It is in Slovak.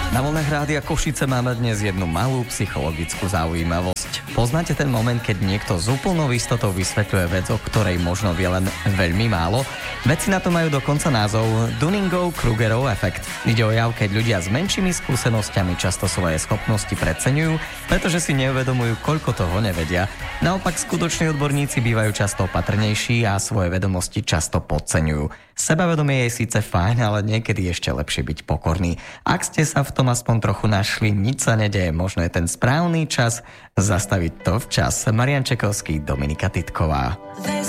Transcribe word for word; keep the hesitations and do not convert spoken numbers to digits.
Na vlnách Rádia Košice máme dnes jednu malú psychologickú zaujímavosť. Poznáte ten moment, keď niekto s úplnou istotou vysvetľuje vec, o ktorej možno vie len veľmi málo? Vedci na to majú dokonca názov Dunning-Krugerov efekt. Ide o jav, keď ľudia s menšími skúsenosťami často svoje schopnosti preceňujú, pretože si neuvedomujú, koľko toho nevedia. Naopak skutoční odborníci bývajú často opatrnejší a svoje vedomosti často podceňujú. Sebavedomie je síce fajn, ale niekedy ešte lepšie byť pokorný. Ak ste sa v tom aspoň trochu našli, nič sa nedeje, možno je ten správny čas zastaviť to včas. Marián Čekovský, Dominika Titková.